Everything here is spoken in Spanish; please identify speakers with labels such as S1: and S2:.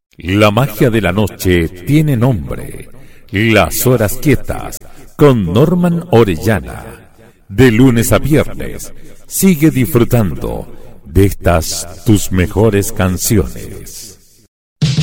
S1: La magia de la noche tiene nombre. Las horas quietas con Norman Orellana. De lunes a viernes, sigue disfrutando de estas tus mejores canciones.